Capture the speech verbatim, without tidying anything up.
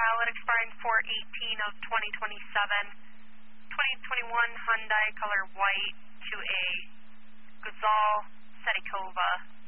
valid, expiring four eighteen of twenty twenty-seven. twenty twenty-one Hyundai, color white, to a Gazal Sedikova.